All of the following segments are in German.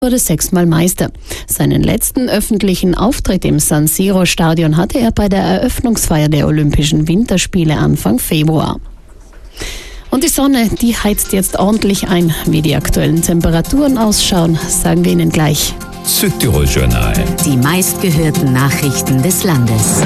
wurde 6-mal Meister. Seinen letzten öffentlichen Auftritt im San Siro Stadion hatte er bei der Eröffnungsfeier der Olympischen Winterspiele Anfang Februar. Und die Sonne, die heizt jetzt ordentlich ein. Wie die aktuellen Temperaturen ausschauen, sagen wir Ihnen gleich. Südtirol Journal. Die meistgehörten Nachrichten des Landes.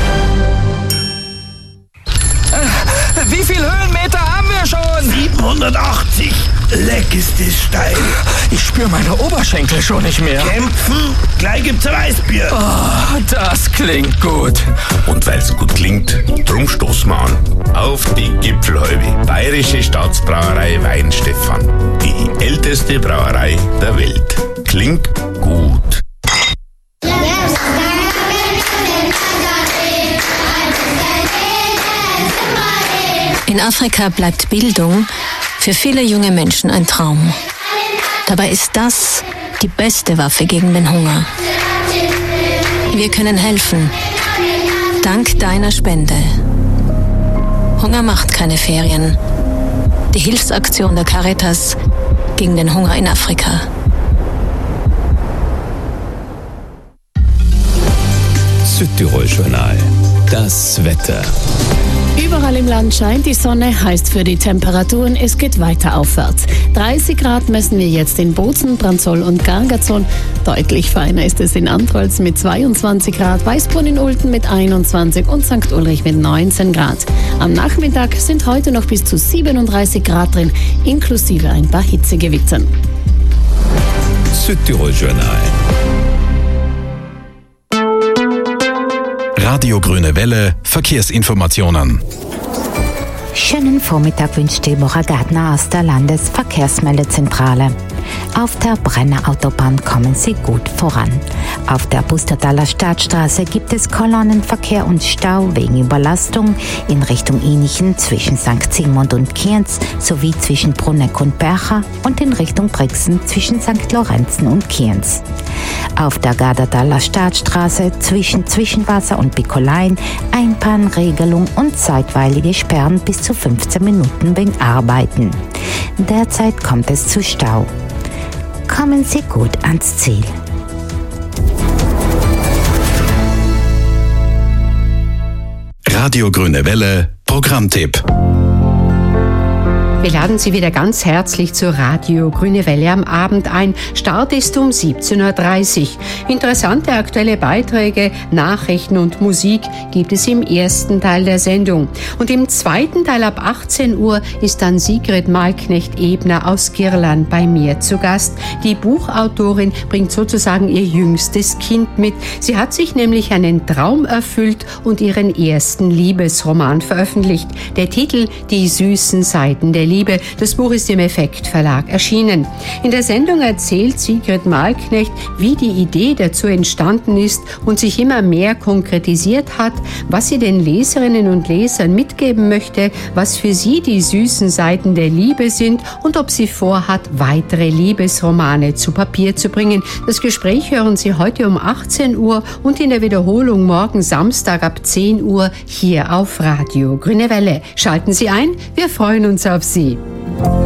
Wie viel Höhenmeter haben wir schon? 780. Leck ist das steil. Ich spüre meine Oberschenkel schon nicht mehr. Kämpfen? Gleich gibt's ein Weißbier. Oh, das klingt gut. Und weil's gut klingt, drum stoßen wir an. Auf die Gipfelhäube. Bayerische Staatsbrauerei Weinstefan. Die älteste Brauerei der Welt. Klingt gut. In Afrika bleibt Bildung für viele junge Menschen ein Traum. Dabei ist das die beste Waffe gegen den Hunger. Wir können helfen. Dank deiner Spende. Hunger macht keine Ferien. Die Hilfsaktion der Caritas gegen den Hunger in Afrika. Südtirol Journal. Das Wetter. Überall im Land scheint die Sonne, heißt für die Temperaturen, es geht weiter aufwärts. 30 Grad messen wir jetzt in Bozen, Branzoll und Gargazon. Deutlich feiner ist es in Antholz mit 22 Grad, Weißbrunn in Ulten mit 21 und St. Ulrich mit 19 Grad. Am Nachmittag sind heute noch bis zu 37 Grad drin, inklusive ein paar Hitzegewittern. Südtirol Journal. Radio Grüne Welle, Verkehrsinformationen. Schönen Vormittag wünscht Deborah Gardner aus der Landesverkehrsmeldezentrale. Auf der Brenner Autobahn kommen Sie gut voran. Auf der Pustertaler Stadtstraße gibt es Kolonnenverkehr und Stau wegen Überlastung in Richtung Inichen zwischen St. Zygmunt und Kienz sowie zwischen Bruneck und Bercha und in Richtung Brixen zwischen St. Lorenzen und Kienz. Auf der Gardertaler Stadtstraße zwischen Zwischenwasser und Bikolein Einbahnregelung und zeitweilige Sperren bis zu 15 Minuten wegen Arbeiten. Derzeit kommt es zu Stau. Kommen Sie gut ans Ziel. Radio Grüne Welle, Programmtipp. Wir laden Sie wieder ganz herzlich zur Radio Grüne Welle am Abend ein. Start ist um 17.30 Uhr. Interessante aktuelle Beiträge, Nachrichten und Musik gibt es im ersten Teil der Sendung. Und im zweiten Teil ab 18 Uhr ist dann Sigrid Malknecht-Ebner aus Girland bei mir zu Gast. Die Buchautorin bringt sozusagen ihr jüngstes Kind mit. Sie hat sich nämlich einen Traum erfüllt und ihren ersten Liebesroman veröffentlicht. Der Titel Die süßen Seiten der Liebe. Das Buch ist im Effekt Verlag erschienen. In der Sendung erzählt Sigrid Malknecht, wie die Idee dazu entstanden ist und sich immer mehr konkretisiert hat, was sie den Leserinnen und Lesern mitgeben möchte, was für sie die süßen Seiten der Liebe sind und ob sie vorhat, weitere Liebesromane zu Papier zu bringen. Das Gespräch hören Sie heute um 18 Uhr und in der Wiederholung morgen Samstag ab 10 Uhr hier auf Radio Grüne Welle. Schalten Sie ein, wir freuen uns auf Sie.